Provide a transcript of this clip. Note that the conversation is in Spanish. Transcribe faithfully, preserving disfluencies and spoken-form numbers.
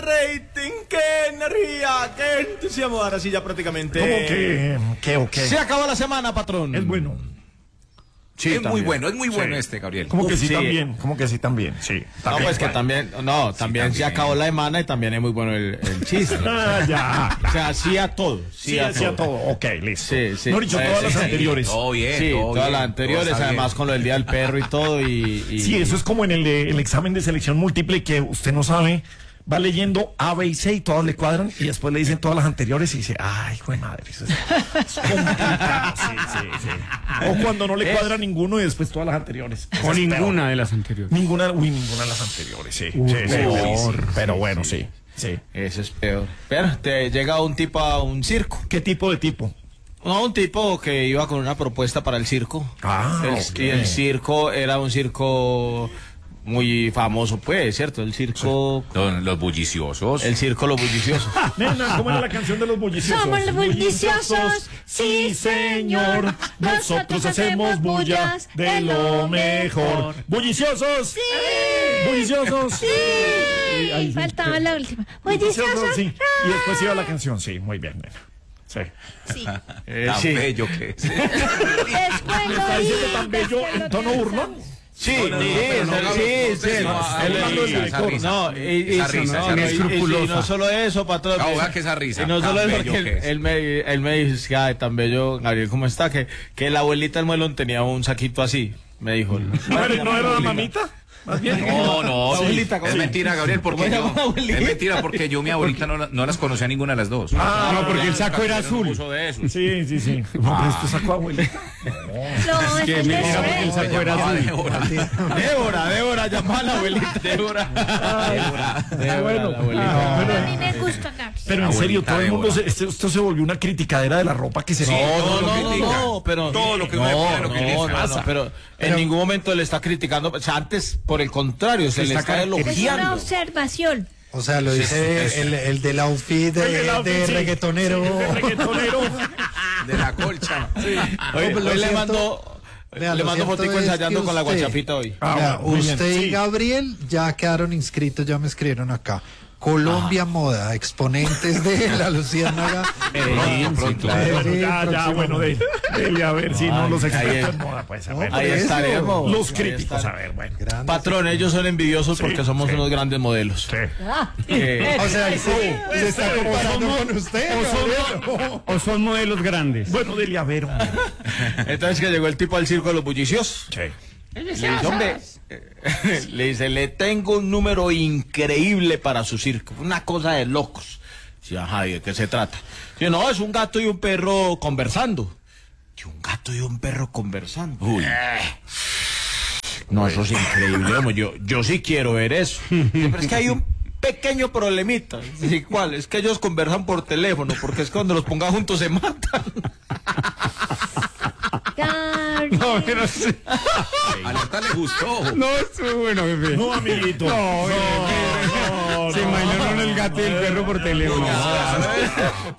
rating, qué energía, qué entusiasmo. Ahora sí ya prácticamente. ¿Cómo que? ¿Qué o qué? Se acabó la semana, patrón. Es bueno. Sí, es también. muy bueno, es muy bueno Sí. este, Gabriel. ¿Cómo que Uf, sí, sí. también? ¿Cómo que sí también? Sí. No, pues que bueno. también, no, también Sí, se también. acabó la semana y también es muy bueno el, el chiste. Ah, ya. O sea, sí a todo. Sí, Sí, a hacía todo. todo. Ok, listo. Sí, sí. No he dicho Eh, todas sí, las sí. anteriores. Todo bien, Sí, todo todas bien, las anteriores, todo está además bien. con lo del Día del Perro y todo. Y, y- Sí, eso es como en el, de- el examen de selección múltiple que usted no sabe, va leyendo A, B y C y todas le cuadran y después le dicen todas las anteriores y dice, ay, hijo de madre, eso es, es complicado. Sí, sí, sí. O cuando no le cuadra ninguno y después todas las anteriores. O Es ninguna peor. de las anteriores. Ninguna, uy, ninguna de las anteriores, sí. Uy, sí, sí, peor. sí, pero bueno, sí, sí. Eso es peor. Pero te llega un tipo a un circo. ¿Qué tipo de tipo? No, un tipo que iba con una propuesta para el circo. Ah, El- ok. Y el circo era un circo muy famoso, pues, ¿cierto? El circo... Los, los bulliciosos. El circo Los Bulliciosos. Nena, ¿cómo era la canción de los bulliciosos? Somos los bulliciosos, sí señor. Nosotros hacemos bullas de lo mejor. ¡Bulliciosos! ¡Sí! ¡Bulliciosos! ¡Sí! Sí, faltaba la última. Bulliciosos, Bulliciosos. sí. Y después iba la canción, sí, muy bien, nena. Sí. Sí. Eh, Tan sí. bello que es. ¿Está diciendo tan bello en tono burlón? Sí, No, no, no, sí, pero no sí, hagamos sí, ustedes, sí. no, El- hablando el- de esa risa. No, y, y- Esa risa, no, esa no, risa. y- y- y no solo eso, patrón. No, vea que esa risa, Y no solo tan eso, bello porque que es. él, él me, él me dice, que, ay, tan bello, Gabriel, ¿cómo está? Que, que la abuelita del muelón tenía un saquito así, me dijo. ¿No era, no era la mamita? Más bien. No, no, La sí. abuelita, es ¿cómo? mentira, Gabriel, porque ¿Cómo yo, llama la abuelita? es mentira porque yo mi abuelita no, la- no las conocía ninguna de las dos. Ah, No, porque el saco era azul. Puso de eso. Sí, sí, sí. No, pero esto sacó abuelita. No, es Que que me es mira porque el de saco era Llamaba azul. Débora. Débora, Débora, llamó a la abuelita. Débora. Débora. Débora, bueno. la abuelita. Ah, A pero- mí me gusta, Gaby. Pero en serio, Abuelita todo el mundo, Débora. se, esto, esto se volvió una criticadera de la ropa que se Sí, No, todo no, lo no, que no, diga. no, pero Todo lo que no, uno no, puede, lo que le no, no, pasa. no, pero en ningún momento le está criticando, o sea, antes por el contrario, se le está Es una elogiando. observación. O sea, lo dice el, el del outfit de, El del outfit, de sí. reggaetonero. Sí, de reggaetonero. De la colcha. Hoy, No, pero lo hoy le cierto- mando, Vea, le lo mando cierto fotico es ensayando que con la usted- guachafita hoy. Ah, Vea, bueno, muy bien, usted y sí. Gabriel ya quedaron inscritos, ya me escribieron acá. Colombia Moda, exponentes de la Luciérnaga. Pronto, pronto. Bueno, Sí, ya, ya, próximo. bueno, de, dele a ver si no los ahí expertos es. en moda, pues, a ver. Ahí eso. estaremos. Los Ahí críticos, a estaremos. ver, bueno. Grandes. Patrón, ellos son envidiosos Sí, porque somos sí. unos grandes modelos. Sí. Eh, O sea, se, se está comparando con usted. Gabriel. O son modelos grandes. Bueno, dele a ver, hombre. entonces que llegó el tipo al circo de los bulliciosos. Sí. Le dice, hombre, eh, le dice, le tengo un número increíble para su circo, una cosa de locos. Sí, ajá, ¿y de qué se trata? Dice, no, es un gato y un perro conversando. Y un gato y un perro conversando. Uy. No, eso es increíble, hombre, yo, yo sí quiero ver eso. Dice, pero es que hay un pequeño problemita. Dice, ¿cuál? Es que ellos conversan por teléfono, porque es que cuando los ponga juntos se matan. Gabriel. No, pero sí. A Nata le gustó. No, es muy bueno, jefe. No, amiguito. No, jefe. no, Se no. imaginaron el gato y el perro por teléfono.